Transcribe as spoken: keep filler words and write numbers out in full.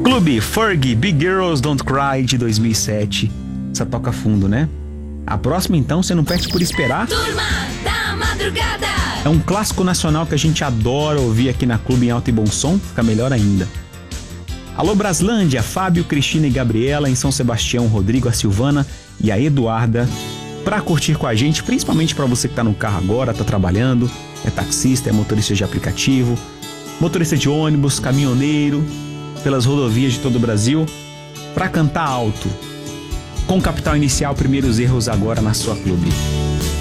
Clube Fergie, Big Girls Don't Cry, de dois mil e sete. Essa toca fundo, né? A próxima, então, você não perde por esperar. Turma da Madrugada. É um clássico nacional que a gente adora ouvir aqui na Clube em alto e bom som. Fica melhor ainda. Alô Braslândia, Fábio, Cristina e Gabriela, em São Sebastião, Rodrigo, a Silvana e a Eduarda, pra curtir com a gente, principalmente pra você que tá no carro agora, tá trabalhando, é taxista, é motorista de aplicativo, motorista de ônibus, caminhoneiro, pelas rodovias de todo o Brasil, pra cantar alto. Com Capital Inicial, primeiros erros agora na sua Clube.